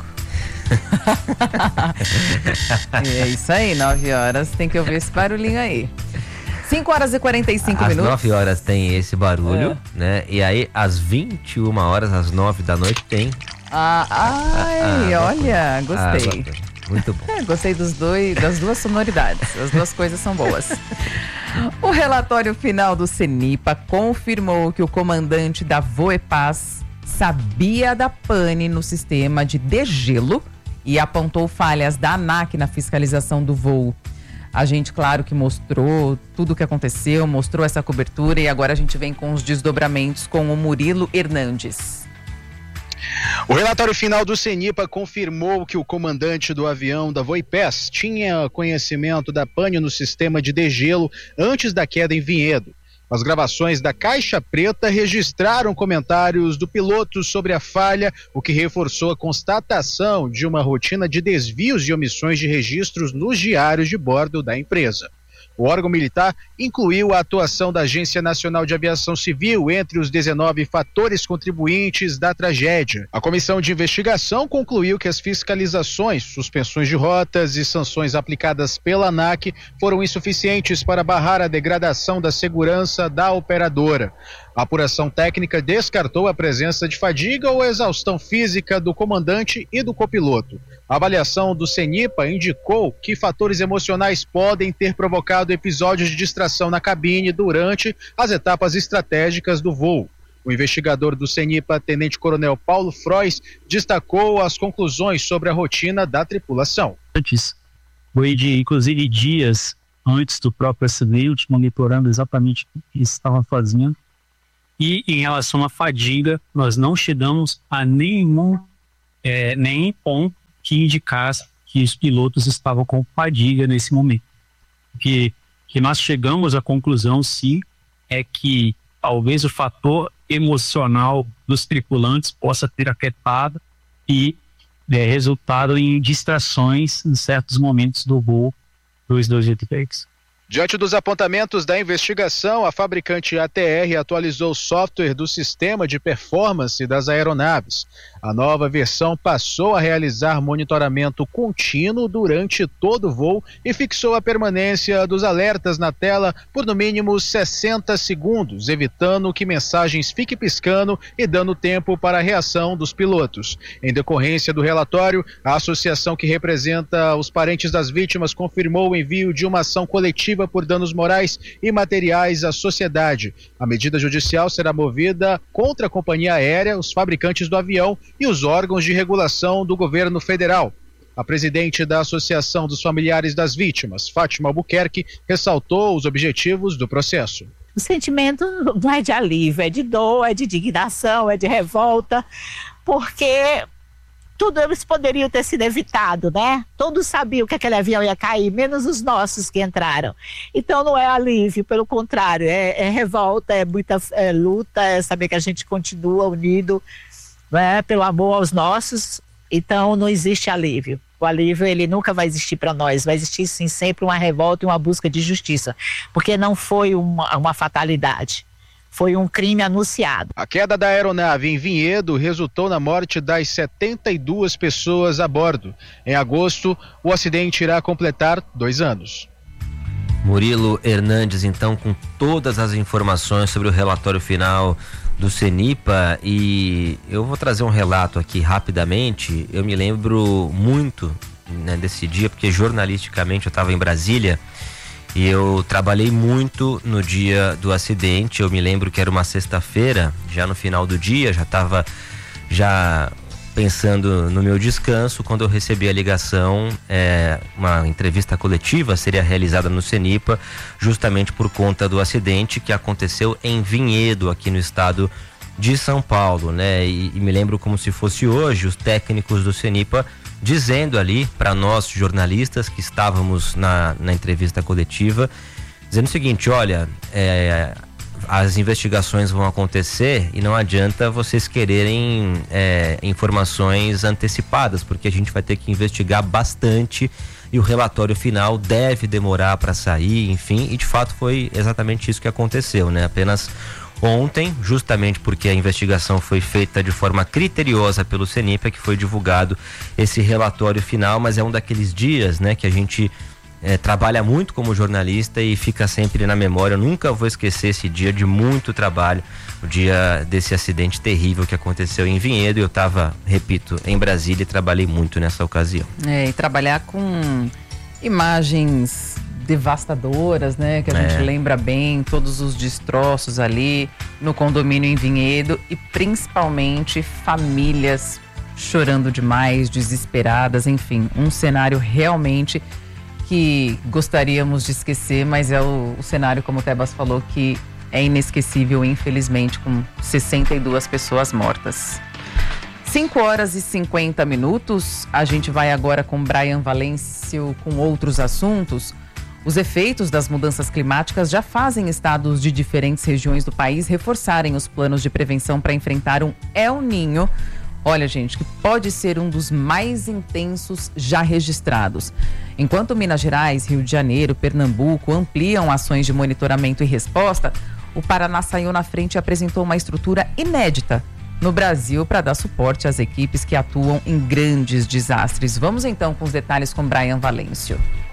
É isso aí, nove horas, tem que ouvir esse barulhinho aí. cinco horas e quarenta e cinco às minutos. nove horas tem esse barulho, é. né? E aí, às vinte e uma horas, às nove da noite, tem. Ah, ai, ah, olha, gostei. Ah, muito bom. É, gostei dos dois, das duas sonoridades. As duas coisas são boas. O relatório final do CENIPA confirmou que o comandante da Voepaz sabia da pane no sistema de degelo e apontou falhas da ANAC na fiscalização do voo. A gente, claro, que mostrou tudo o que aconteceu, mostrou essa cobertura e agora a gente vem com os desdobramentos com o Murilo Hernandes. O relatório final do CENIPA confirmou que o comandante do avião da Voepaz tinha conhecimento da pane no sistema de degelo antes da queda em Vinhedo. As gravações da Caixa Preta registraram comentários do piloto sobre a falha, o que reforçou a constatação de uma rotina de desvios e omissões de registros nos diários de bordo da empresa. O órgão militar incluiu a atuação da Agência Nacional de Aviação Civil entre os dezenove fatores contribuintes da tragédia. A comissão de investigação concluiu que as fiscalizações, suspensões de rotas e sanções aplicadas pela ANAC foram insuficientes para barrar a degradação da segurança da operadora. A apuração técnica descartou a presença de fadiga ou exaustão física do comandante e do copiloto. A avaliação do CENIPA indicou que fatores emocionais podem ter provocado episódios de distração na cabine durante as etapas estratégicas do voo. O investigador do CENIPA, Tenente-Coronel Paulo Frois, destacou as conclusões sobre a rotina da tripulação. Antes, foi de, inclusive, dias antes do próprio acidente, monitorando exatamente o que estava fazendo. E em relação à fadiga, nós não chegamos a nenhum, é, nenhum ponto que indicasse que os pilotos estavam com fadiga nesse momento. O que, que nós chegamos à conclusão, sim, é que talvez o fator emocional dos tripulantes possa ter afetado e é, resultado em distrações em certos momentos do voo dos dois jetpacks. Diante dos apontamentos da investigação, a fabricante A T R atualizou o software do sistema de performance das aeronaves. A nova versão passou a realizar monitoramento contínuo durante todo o voo e fixou a permanência dos alertas na tela por no mínimo sessenta segundos, evitando que mensagens fiquem piscando e dando tempo para a reação dos pilotos. Em decorrência do relatório, a associação que representa os parentes das vítimas confirmou o envio de uma ação coletiva por danos morais e materiais à sociedade. A medida judicial será movida contra a companhia aérea, os fabricantes do avião e os órgãos de regulação do governo federal. A presidente da Associação dos Familiares das Vítimas, Fátima Albuquerque, ressaltou os objetivos do processo. O sentimento não é de alívio, é de dor, é de indignação, é de revolta, porque tudo eles poderiam ter sido evitado, né? Todos sabiam que aquele avião ia cair, menos os nossos que entraram. Então não é alívio, pelo contrário, é, é revolta, é muita é, luta, é saber que a gente continua unido, né, pelo amor aos nossos. Então não existe alívio. O alívio, ele nunca vai existir para nós, vai existir sim sempre uma revolta e uma busca de justiça, porque não foi uma, uma fatalidade. Foi um crime anunciado. A queda da aeronave em Vinhedo resultou na morte das setenta e duas pessoas a bordo. Em agosto, o acidente irá completar dois anos. Murilo Hernandes, então, com todas as informações sobre o relatório final do CENIPA, e eu vou trazer um relato aqui rapidamente. Eu me lembro muito, né, desse dia, porque jornalisticamente eu estava em Brasília. E eu trabalhei muito no dia do acidente. Eu me lembro que era uma sexta-feira, já no final do dia, já estava já pensando no meu descanso, quando eu recebi a ligação. É, uma entrevista coletiva seria realizada no CENIPA, justamente por conta do acidente que aconteceu em Vinhedo, aqui no estado de São Paulo, né? E, e me lembro como se fosse hoje, os técnicos do CENIPA dizendo ali para nós jornalistas que estávamos na, na entrevista coletiva, dizendo o seguinte: olha, é, as investigações vão acontecer e não adianta vocês quererem é, informações antecipadas, porque a gente vai ter que investigar bastante e o relatório final deve demorar para sair, enfim, e de fato foi exatamente isso que aconteceu, né? Apenas ontem, justamente porque a investigação foi feita de forma criteriosa pelo CENIPA, que foi divulgado esse relatório final, mas é um daqueles dias, né, que a gente é, trabalha muito como jornalista e fica sempre na memória. Eu nunca vou esquecer esse dia de muito trabalho, o dia desse acidente terrível que aconteceu em Vinhedo. Eu estava, repito, em Brasília e trabalhei muito nessa ocasião. É, e trabalhar com imagens devastadoras, né? Que a é. gente lembra bem, todos os destroços ali no condomínio em Vinhedo e principalmente famílias chorando demais, desesperadas, enfim, um cenário realmente que gostaríamos de esquecer, mas é o, o cenário, como o Tebas falou, que é inesquecível, infelizmente, com sessenta e duas pessoas mortas. cinco horas e cinquenta minutos, a gente vai agora com Brian Valêncio com outros assuntos. Os efeitos das mudanças climáticas já fazem estados de diferentes regiões do país reforçarem os planos de prevenção para enfrentar um El Niño. Olha, gente, que pode ser um dos mais intensos já registrados. Enquanto Minas Gerais, Rio de Janeiro, Pernambuco ampliam ações de monitoramento e resposta, o Paraná saiu na frente e apresentou uma estrutura inédita no Brasil para dar suporte às equipes que atuam em grandes desastres. Vamos então com os detalhes com Brian Valêncio.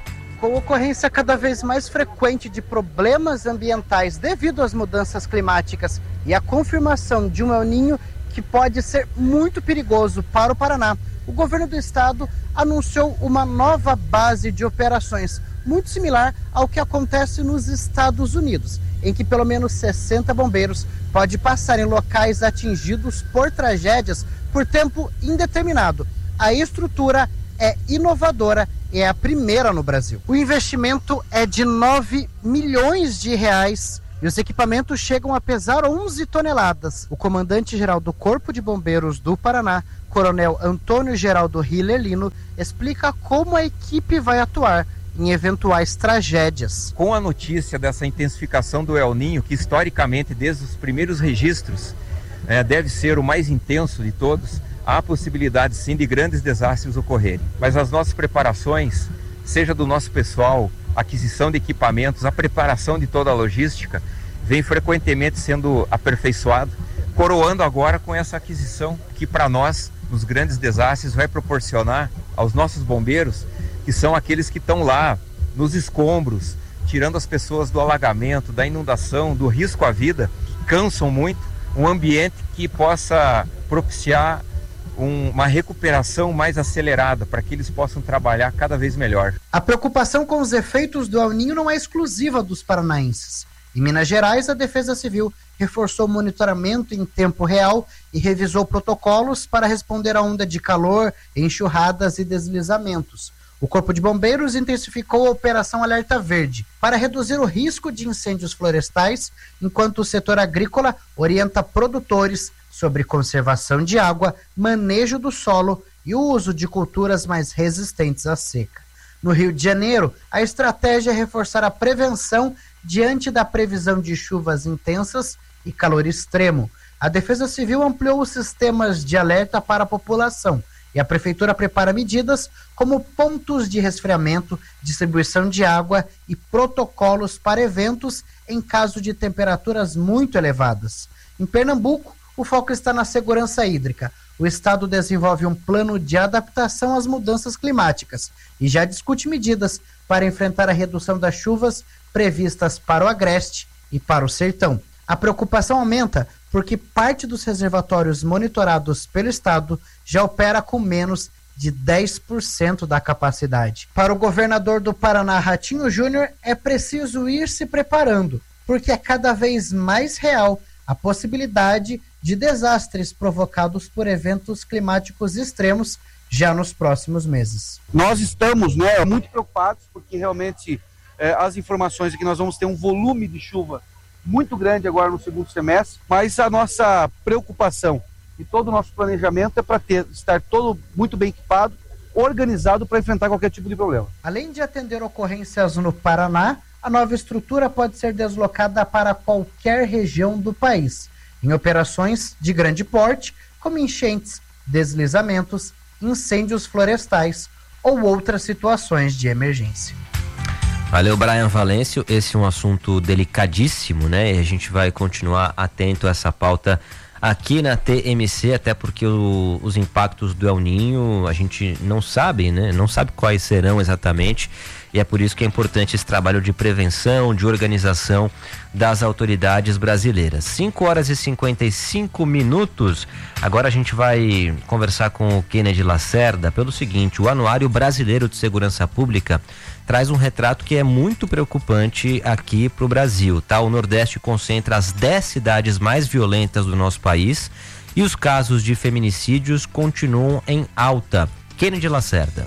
Com ocorrência cada vez mais frequente de problemas ambientais devido às mudanças climáticas e a confirmação de um El Niño que pode ser muito perigoso para o Paraná, o governo do estado anunciou uma nova base de operações, muito similar ao que acontece nos Estados Unidos, em que pelo menos sessenta bombeiros podem passar em locais atingidos por tragédias por tempo indeterminado. A estrutura é inovadora e é a primeira no Brasil. O investimento é de nove milhões de reais e os equipamentos chegam a pesar onze toneladas. O comandante-geral do Corpo de Bombeiros do Paraná, Coronel Antônio Geraldo Hiller Lino, explica como a equipe vai atuar em eventuais tragédias. Com a notícia dessa intensificação do El Niño, que historicamente, desde os primeiros registros, é, deve ser o mais intenso de todos, há possibilidade sim de grandes desastres ocorrerem. Mas as nossas preparações, seja do nosso pessoal, aquisição de equipamentos, a preparação de toda a logística, vem frequentemente sendo aperfeiçoado, coroando agora com essa aquisição que para nós, nos grandes desastres, vai proporcionar aos nossos bombeiros, que são aqueles que estão lá nos escombros, tirando as pessoas do alagamento, da inundação, do risco à vida, que cansam muito, um ambiente que possa propiciar um, uma recuperação mais acelerada para que eles possam trabalhar cada vez melhor. A preocupação com os efeitos do El Niño não é exclusiva dos paranaenses. Em Minas Gerais, a Defesa Civil reforçou o monitoramento em tempo real e revisou protocolos para responder à onda de calor, enxurradas e deslizamentos. O Corpo de Bombeiros intensificou a Operação Alerta Verde para reduzir o risco de incêndios florestais, enquanto o setor agrícola orienta produtores sobre conservação de água, manejo do solo e o uso de culturas mais resistentes à seca. No Rio de Janeiro, a estratégia é reforçar a prevenção diante da previsão de chuvas intensas e calor extremo. A Defesa Civil ampliou os sistemas de alerta para a população e a Prefeitura prepara medidas como pontos de resfriamento, distribuição de água e protocolos para eventos em caso de temperaturas muito elevadas. Em Pernambuco, o foco está na segurança hídrica. O estado desenvolve um plano de adaptação às mudanças climáticas e já discute medidas para enfrentar a redução das chuvas previstas para o Agreste e para o Sertão. A preocupação aumenta porque parte dos reservatórios monitorados pelo estado já opera com menos de dez por cento da capacidade. Para o governador do Paraná, Ratinho Júnior, é preciso ir se preparando, porque é cada vez mais real a possibilidade de desastres provocados por eventos climáticos extremos já nos próximos meses. Nós estamos, né, muito preocupados porque realmente eh, as informações é que nós vamos ter um volume de chuva muito grande agora no segundo semestre, mas a nossa preocupação e todo o nosso planejamento é para ter estar todo muito bem equipado, organizado para enfrentar qualquer tipo de problema. Além de atender ocorrências no Paraná, a nova estrutura pode ser deslocada para qualquer região do país, em operações de grande porte, como enchentes, deslizamentos, incêndios florestais ou outras situações de emergência. Valeu, Brian Valêncio. Esse é um assunto delicadíssimo, né? E a gente vai continuar atento a essa pauta aqui na T M C, até porque o, os impactos do El Niño a gente não sabe, né? Não sabe quais serão exatamente. E é por isso que é importante esse trabalho de prevenção, de organização das autoridades brasileiras. cinco horas e cinquenta e cinco minutos. Agora a gente vai conversar com o Kennedy Lacerda pelo seguinte: o Anuário Brasileiro de Segurança Pública traz um retrato que é muito preocupante aqui para o Brasil, tá? O Nordeste concentra as dez cidades mais violentas do nosso país e os casos de feminicídios continuam em alta. Kennedy Lacerda.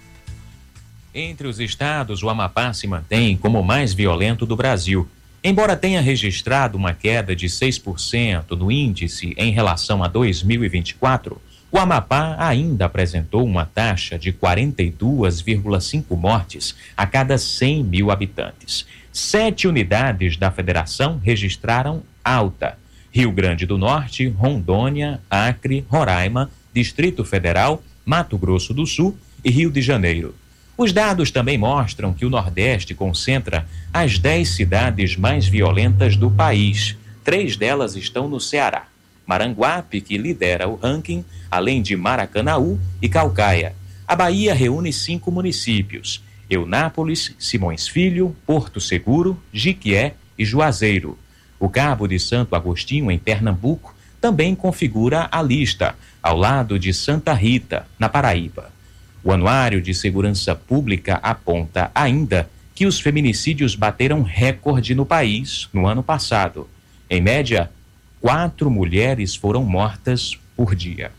Entre os estados, o Amapá se mantém como o mais violento do Brasil. Embora tenha registrado uma queda de seis por cento no índice em relação a dois mil e vinte e quatro, o Amapá ainda apresentou uma taxa de quarenta e duas vírgula cinco mortes a cada cem mil habitantes. Sete unidades da federação registraram alta: Rio Grande do Norte, Rondônia, Acre, Roraima, Distrito Federal, Mato Grosso do Sul e Rio de Janeiro. Os dados também mostram que o Nordeste concentra as dez cidades mais violentas do país. Três delas estão no Ceará. Maranguape, que lidera o ranking, além de Maracanaú e Caucaia. A Bahia reúne cinco municípios. Eunápolis, Simões Filho, Porto Seguro, Jiquié e Juazeiro. O Cabo de Santo Agostinho, em Pernambuco, também configura a lista, ao lado de Santa Rita, na Paraíba. O Anuário de Segurança Pública aponta ainda que os feminicídios bateram recorde no país no ano passado. Em média, quatro mulheres foram mortas por dia.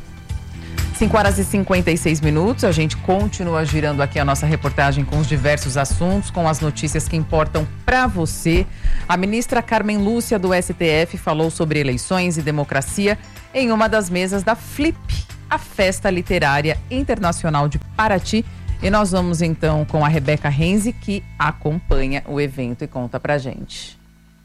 cinco horas e cinquenta e seis minutos, a gente continua girando aqui a nossa reportagem com os diversos assuntos, com as notícias que importam para você. A ministra Carmen Lúcia do S T F falou sobre eleições e democracia em uma das mesas da Flip, a Festa Literária Internacional de Paraty. E nós vamos então com a Rebeca Renzi, que acompanha o evento e conta pra gente.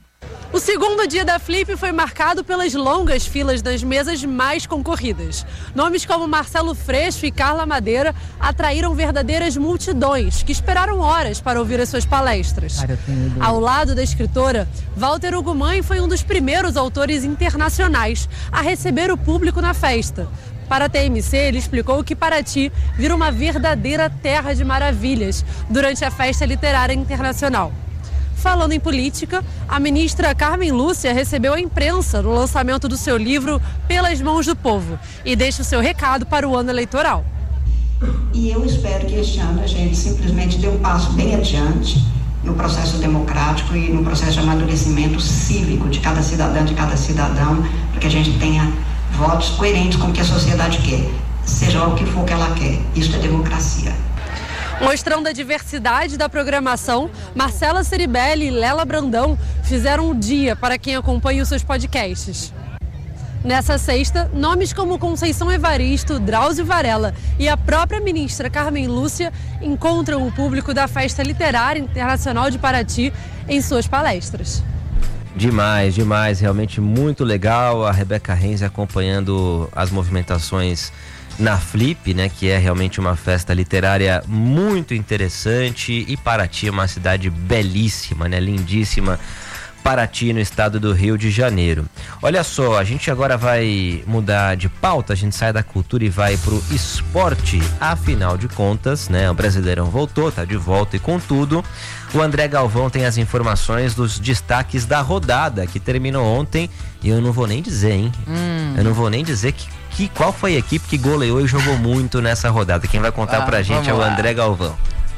O segundo dia da Flip foi marcado pelas longas filas das mesas mais concorridas. Nomes como Marcelo Freixo e Carla Madeira atraíram verdadeiras multidões que esperaram horas para ouvir as suas palestras. Ao lado da escritora, Walter Ugumãe foi um dos primeiros autores internacionais a receber o público na festa. Para a T M C, ele explicou que Paraty vira uma verdadeira terra de maravilhas durante a Festa Literária Internacional. Falando em política, a ministra Carmen Lúcia recebeu a imprensa no lançamento do seu livro Pelas Mãos do Povo e deixa o seu recado para o ano eleitoral. E eu espero que este ano a gente simplesmente dê um passo bem adiante no processo democrático e no processo de amadurecimento cívico de cada cidadã, de cada cidadão, para que a gente tenha votos coerentes com o que a sociedade quer, seja o que for que ela quer. Isso é democracia. Mostrando a diversidade da programação, Marcela Ceribelli e Lela Brandão fizeram um dia para quem acompanha os seus podcasts. Nessa sexta, nomes como Conceição Evaristo, Drauzio Varela e a própria ministra Carmen Lúcia encontram o público da Festa Literária Internacional de Paraty em suas palestras. Demais, demais, realmente muito legal. A Rebeca Renzi acompanhando as movimentações na Flip, né, que é realmente uma festa literária muito interessante, e Paraty é uma cidade belíssima, né, lindíssima. Paraty, no estado do Rio de Janeiro. Olha só, a gente agora vai mudar de pauta, a gente sai da cultura e vai pro esporte. Afinal de contas, né, o Brasileirão voltou, tá de volta e com tudo. O André Galvão tem as informações dos destaques da rodada, que terminou ontem, e eu não vou nem dizer, hein? Hum. Eu não vou nem dizer que, que, qual foi a equipe que goleou e jogou muito nessa rodada. Quem vai contar ah, pra gente é o André Galvão.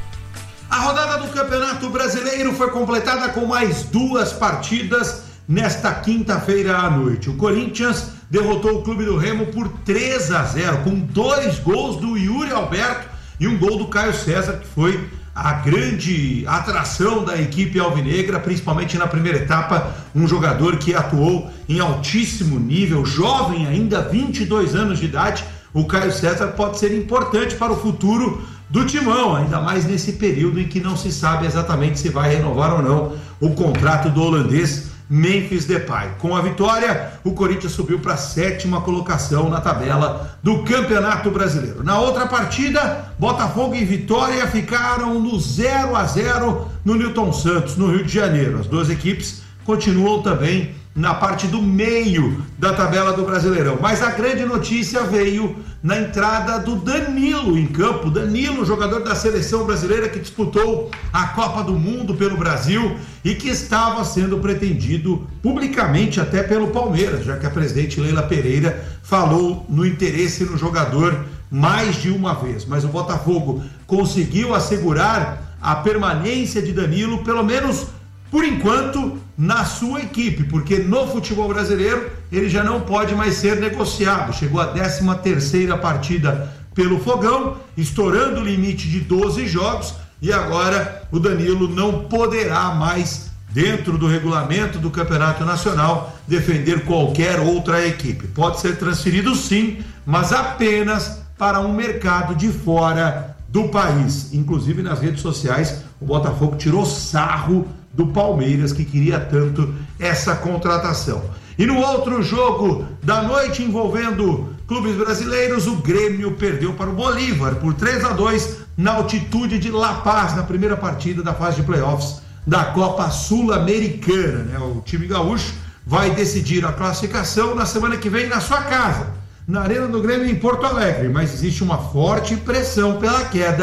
A rodada do Campeonato Brasileiro foi completada com mais duas partidas nesta quinta-feira à noite. O Corinthians derrotou o Clube do Remo por três a zero, com dois gols do Yuri Alberto e um gol do Caio César, que foi a grande atração da equipe alvinegra, principalmente na primeira etapa. Um jogador que atuou em altíssimo nível, jovem ainda, vinte e dois anos de idade. O Caio César pode ser importante para o futuro do Timão, ainda mais nesse período em que não se sabe exatamente se vai renovar ou não o contrato do holandês Memphis Depay. Com a vitória, o Corinthians subiu para a sétima colocação na tabela do Campeonato Brasileiro. Na outra partida, Botafogo e Vitória ficaram no zero a zero no Newton Santos, no Rio de Janeiro. As duas equipes continuam também na parte do meio da tabela do Brasileirão. Mas a grande notícia veio na entrada do Danilo em campo. Danilo, jogador da seleção brasileira que disputou a Copa do Mundo pelo Brasil e que estava sendo pretendido publicamente até pelo Palmeiras, já que a presidente Leila Pereira falou no interesse no jogador mais de uma vez. Mas o Botafogo conseguiu assegurar a permanência de Danilo, pelo menos por enquanto, na sua equipe, porque no futebol brasileiro ele já não pode mais ser negociado. Chegou a décima terceira partida pelo Fogão, estourando o limite de doze jogos, e agora o Danilo não poderá mais, dentro do regulamento do Campeonato Nacional, defender qualquer outra equipe. Pode ser transferido sim, mas apenas para um mercado de fora do país. Inclusive nas redes sociais, o Botafogo tirou sarro do Palmeiras, que queria tanto essa contratação. E no outro jogo da noite envolvendo clubes brasileiros, o Grêmio perdeu para o Bolívar por três a dois na altitude de La Paz, na primeira partida da fase de playoffs da Copa Sul-Americana, né? O time gaúcho vai decidir a classificação na semana que vem na sua casa, na Arena do Grêmio em Porto Alegre, mas existe uma forte pressão pela queda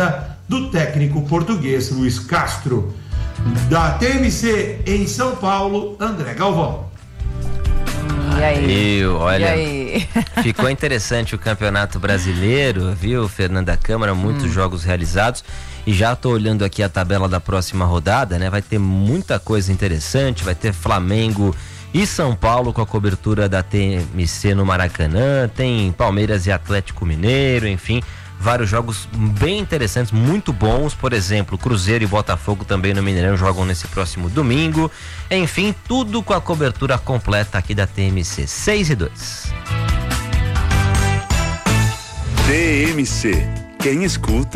do técnico português Luiz Castro. Da T M C em São Paulo, André Galvão. E aí? Eu, olha, e aí? Ficou interessante o Campeonato Brasileiro, viu, Fernanda Câmara? Muitos hum. jogos realizados. E já tô olhando aqui a tabela da próxima rodada, né? Vai ter muita coisa interessante, vai ter Flamengo e São Paulo com a cobertura da T M C no Maracanã, tem Palmeiras e Atlético Mineiro, enfim, vários jogos bem interessantes, muito bons. Por exemplo, Cruzeiro e Botafogo também no Mineirão jogam nesse próximo domingo. Enfim, tudo com a cobertura completa aqui da T M C. seis e dois. T M C, quem escuta